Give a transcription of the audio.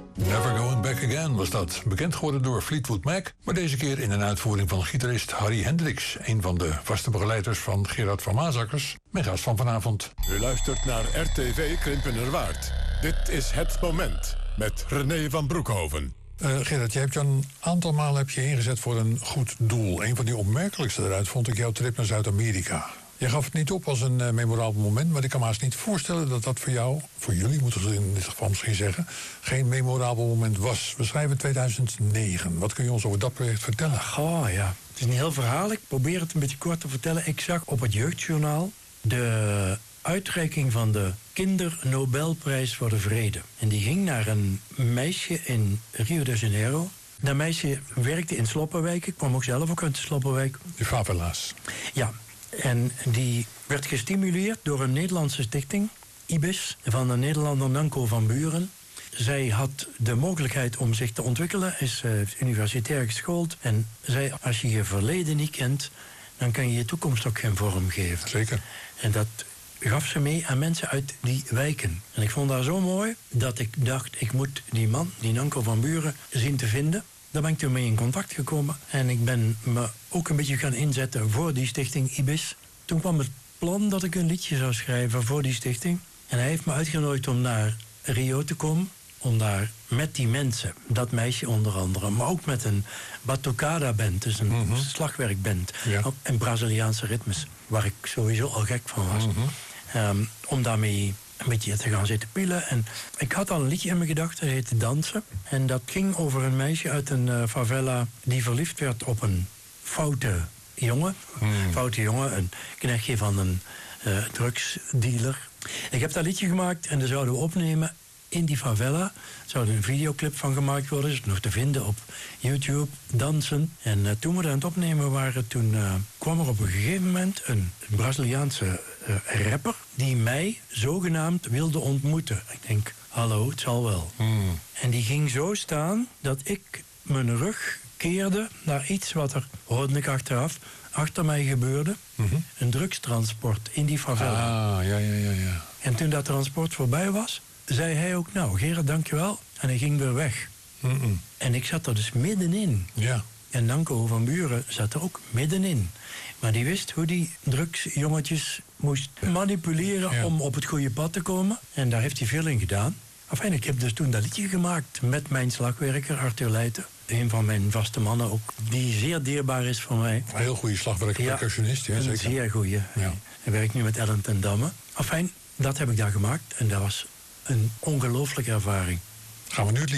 Never Going Back Again was dat. Bekend geworden door Fleetwood Mac, maar deze keer in een uitvoering van gitarist Harry Hendricks, een van de vaste begeleiders van Gerard van Maasakkers, mijn gast van vanavond. U luistert naar RTV Krimpenerwaard. Dit is Het Moment met René van Broekhoven. Gerard, je hebt je een aantal malen ingezet voor een goed doel. Een van die opmerkelijkste eruit vond ik jouw trip naar Zuid-Amerika. Je gaf het niet op als een memorabel moment, maar ik kan me haast niet voorstellen dat dat voor jou, voor jullie moeten we in dit geval misschien zeggen, geen memorabel moment was. We schrijven 2009. Wat kun je ons over dat project vertellen? Oh ja, het is een heel verhaal. Ik probeer het een beetje kort te vertellen. Ik zag op het Jeugdjournaal de uitreiking van de Kinder-Nobelprijs voor de Vrede. En die ging naar een meisje in Rio de Janeiro. Dat meisje werkte in Sloppenwijk. Ik kwam ook zelf uit de Sloppenwijk. De favela's. Ja, en die werd gestimuleerd door een Nederlandse stichting, IBIS, van de Nederlander Nanko van Buren. Zij had de mogelijkheid om zich te ontwikkelen, is universitair geschoold. En zei, als je je verleden niet kent, dan kan je je toekomst ook geen vorm geven. Zeker. En dat gaf ze mee aan mensen uit die wijken. En ik vond dat zo mooi dat ik dacht, ik moet die man, die Nanko van Buren, zien te vinden. Daar ben ik toen mee in contact gekomen. En ik ben me ook een beetje gaan inzetten voor die stichting IBIS. Toen kwam het plan dat ik een liedje zou schrijven voor die stichting. En hij heeft me uitgenodigd om naar Rio te komen. Om daar met die mensen, dat meisje onder andere, maar ook met een batucada-band, dus een slagwerkband. Ja. En Braziliaanse ritmes, waar ik sowieso al gek van was. Om daarmee een beetje te gaan zitten pielen. En ik had al een liedje in mijn gedachten, dat heette Dansen. En dat ging over een meisje uit een favela die verliefd werd op een foute jongen. Foute jongen, een knechtje van een drugsdealer. Ik heb dat liedje gemaakt en dat zouden we opnemen in die favela. Er zou er een videoclip van gemaakt worden. Is nog te vinden op YouTube. Dansen. En toen we dat aan het opnemen waren, toen kwam er op een gegeven moment een Braziliaanse rapper die mij zogenaamd wilde ontmoeten. Ik denk, hallo, het zal wel. En die ging zo staan dat ik mijn rug keerde naar iets wat er, hoorde ik achteraf, achter mij gebeurde. Een drugstransport in die favela. Ah, ja. En toen dat transport voorbij was, zei hij ook, nou Gerard, dankjewel. En hij ging weer weg. En ik zat er dus middenin. Ja. En Nanko van Buren zat er ook middenin. Maar die wist hoe die drugsjongetjes moest manipuleren om op het goede pad te komen. En daar heeft hij veel in gedaan. Enfin, ik heb dus toen dat liedje gemaakt met mijn slagwerker Arthur Leijten. Een van mijn vaste mannen ook, die zeer dierbaar is voor mij. Een heel goede slagwerker, percussionist. Ja, een zeker. zeer goede. Ja. Hij werkt nu met Ellen ten Damme. Enfin, dat heb ik daar gemaakt en dat was een ongelooflijke ervaring. Gaan we nu het liedje